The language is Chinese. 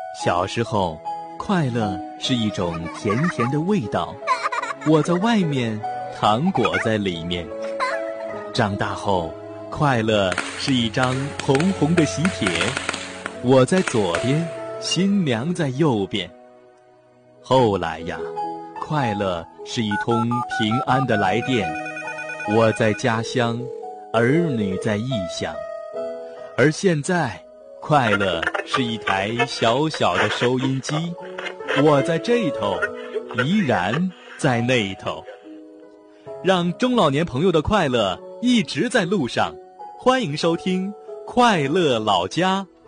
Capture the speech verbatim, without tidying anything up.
小时候，快乐是一种甜甜的味道，我在外面，糖果在里面。长大后，快乐是一张红红的喜帖，我在左边，新娘在右边。后来呀，快乐是一通平安的来电，我在家乡，儿女在异乡。而现在，快乐是一台小小的收音机，我在这头，依然在那头。让中老年朋友的快乐一直在路上，欢迎收听快乐老家。